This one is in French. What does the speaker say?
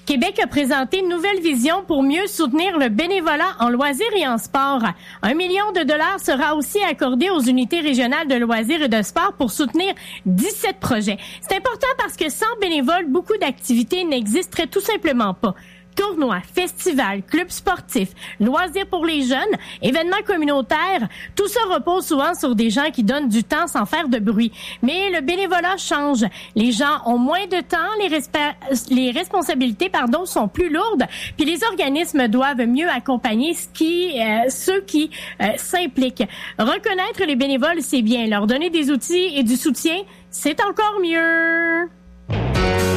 Québec a présenté une nouvelle vision pour mieux soutenir le bénévolat en loisirs et en sport. 1 million de dollars sera aussi accordé aux unités régionales de loisirs et de sport pour soutenir 17 projets. C'est important parce que sans bénévoles, beaucoup d'activités n'existeraient tout simplement pas. Tournois, festivals, clubs sportifs, loisirs pour les jeunes, événements communautaires, tout ça repose souvent sur des gens qui donnent du temps sans faire de bruit. Mais le bénévolat change. Les gens ont moins de temps, les responsabilités sont plus lourdes, puis les organismes doivent mieux accompagner ceux qui s'impliquent. Reconnaître les bénévoles, c'est bien. Leur donner des outils et du soutien, c'est encore mieux.